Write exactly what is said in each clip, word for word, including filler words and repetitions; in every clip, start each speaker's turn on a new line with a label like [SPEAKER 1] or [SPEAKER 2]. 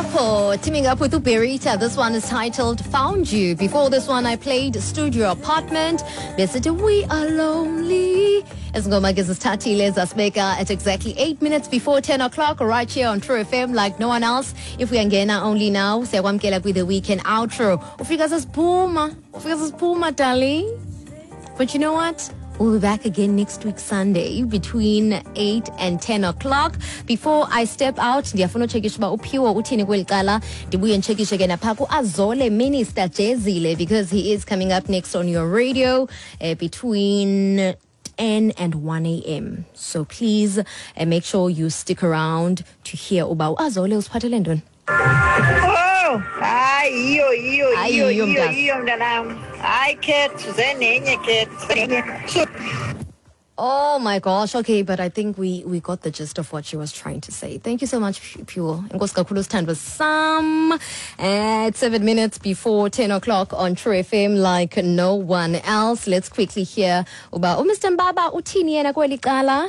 [SPEAKER 1] Apple teaming up with Uberita. This one is titled Found You. Before this one, I played Studio Apartment. Basically, We Are Lonely. Esngoma gezisithathile zasibeka at exactly eight minutes before ten o'clock right here on True F M like no one else. If we angena only now, siyakwamkela with the weekend outro. Ufika sesiphuma, ufika sesiphuma darling. But you know what? We'll be back again next week Sunday between eight and ten o'clock. Before I step out, ndiyafuna uchekisha uba uphiwo uthini kweli cala. Ndibuye nchekishe ke napha ku-Azole Minister Jezile because he is coming up next on your radio uh, between ten and one a.m. So please uh, make sure you stick around to hear uba u-Azole usiphathele ntoni.
[SPEAKER 2] Oh, hayi iyo iyo
[SPEAKER 1] Hayi,
[SPEAKER 2] iyo
[SPEAKER 1] iyo,
[SPEAKER 2] iyo
[SPEAKER 1] mntazi.
[SPEAKER 2] iyo mntanam. Hayi Kate, zenenye Kate, zenenye.
[SPEAKER 1] Oh my gosh, okay, but I think we we got the gist of what she was trying to say. Thank you so much, Pure. Enkosi kakhulu sithandwa sam. At seven minutes before ten o'clock on True F M like no one else. Let's quickly hear about oh, Mister Mbaba uthini yena kweli cala.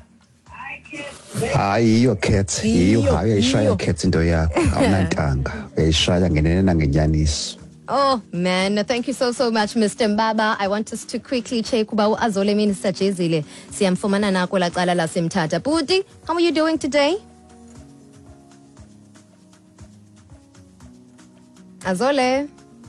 [SPEAKER 3] Hayi iyo Kate, iyo hayi uyayishaya Kate into yakho. Awunantanga. Uyayishaya ngenene nangenyaniso.
[SPEAKER 1] Oh man, thank you so so much, Mister Mbaba. I want us to quickly check about Azole Minister Jezile. Siyamfumana nako la cala la Simtata. Budi, how are you doing today? Azole.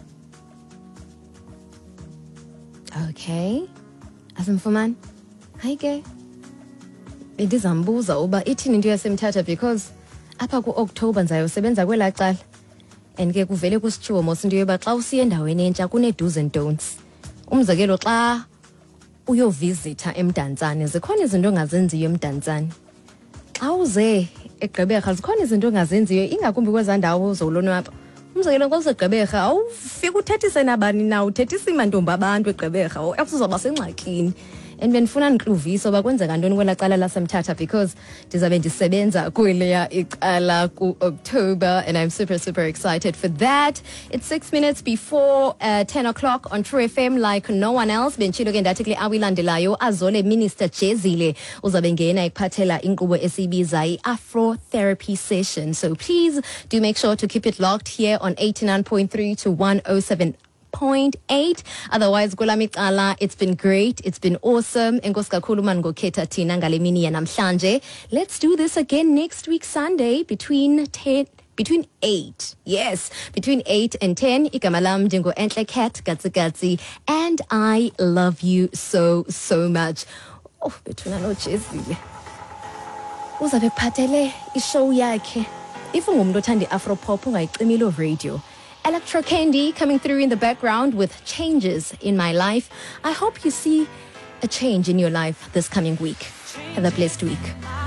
[SPEAKER 1] Okay. Asimfuman. Hi ke. Bendizambuza uba ithini into yasemthatha because apha ku October ndizayosebenza kwela cala. And ke kuvele kusitshiwo mos into yoba xa usiya endaweni entsha kune do's and don'ts. Umzekelo xa uyovisitha eMdantsane zikhona izinto ongazenziyo eMdantsane. Xa uze eGqeberha zikhona izinto ongazenziyo ingakumbi kweza ndawo uzolonwaba. Umzekelo xa useGqeberha awufika uthethise nabani na uthethisa imantombi abantu eGqeberha awuzaba sengxakini. And benifuna ndikluviso bakwenzeka ntoni kwela cala lasemthatha because ndizabe ndisebenza kweleya icala ku October and I'm super super excited for that. It's six minutes before uh, ten o'clock on True F M like no one else. Benchilo ke ndathi kule awilandelayo Azole Minister Jezile uzabe ngena ekuphathela inkqubo esibiza i-Afro Therapy Session. So please do make sure to keep it locked here on eighty-nine point three to one oh seven point eight. Otherwise, Golami Kala, it's been great. It's been awesome. Enkosi kakhulu mangokhetha thina ngale mini yanamhlanje. Let's do this again next week Sunday between ten between eight. Yes, between eight and ten. Igama lam dingo Entle Cat Gatsi and I love you so so much. Oh, bethuna no Jezile. Uzabe phathele ishow yakhe. If ungumntu othanda Afro pop ungayicimile radio. Electro Candy coming through in the background with changes in my life. I hope you see a change in your life this coming week. Have a blessed week.